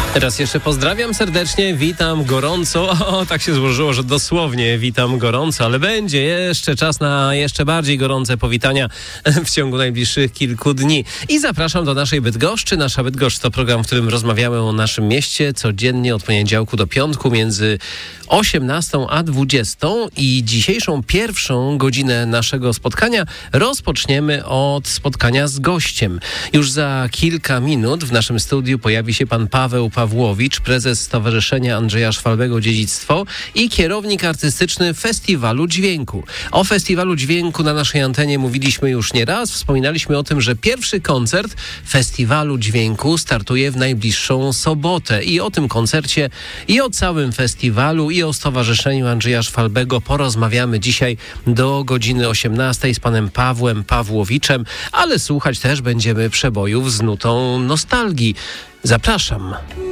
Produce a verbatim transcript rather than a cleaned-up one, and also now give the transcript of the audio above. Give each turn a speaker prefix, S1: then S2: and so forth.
S1: Raz jeszcze pozdrawiam serdecznie, witam gorąco. O, tak się złożyło, że dosłownie witam gorąco, ale będzie jeszcze czas na jeszcze bardziej gorące powitania w ciągu najbliższych kilku dni. I zapraszam do naszej Bydgoszczy. Nasza Bydgoszcz to program, w którym rozmawiamy o naszym mieście codziennie od poniedziałku do piątku między osiemnastą a dwudziestą. I dzisiejszą pierwszą godzinę naszego spotkania rozpoczniemy od spotkania z gościem. Już za kilka minut w naszym studiu pojawi się pan Paweł Pawłowicz, prezes Stowarzyszenia Andrzeja Szwalbego Dziedzictwo i kierownik artystyczny Festiwalu Dźwięku. O Festiwalu Dźwięku na naszej antenie mówiliśmy już nie raz. Wspominaliśmy o tym, że pierwszy koncert Festiwalu Dźwięku startuje w najbliższą sobotę. I o tym koncercie, i o całym festiwalu, i o Stowarzyszeniu Andrzeja Szwalbego porozmawiamy dzisiaj do godziny osiemnastej z panem Pawłem Pawłowiczem, ale słuchać też będziemy przebojów z nutą nostalgii. Zapraszam.